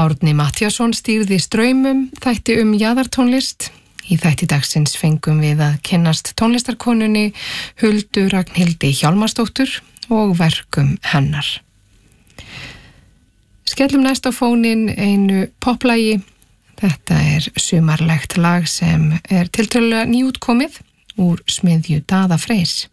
Árni Matthíasson stýrði straumum þætti jaðartónlist. Í þætti dagsins fengum við að kynnast tónlistarkonunni Huldu Ragnhildi Hjálmarsdóttur og verkum hennar. Skellum næst á fóninn einu poplagi. Þetta sumarlegt lag sem tiltölulega nýútkomið úr smiðju Daða Freys.